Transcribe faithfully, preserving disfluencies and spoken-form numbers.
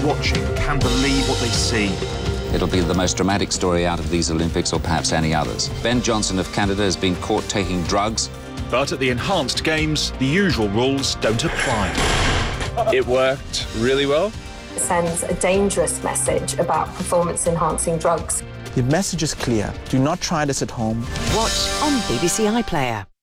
watching can believe what they see. It'll be the most dramatic story out of these Olympics, or perhaps any others. Ben Johnson of Canada has been caught taking drugs. But at the enhanced games, the usual rules don't apply. It worked really well. It sends a dangerous message about performance-enhancing drugs. The message is clear. Do not try this at home. Watch on B B C iPlayer.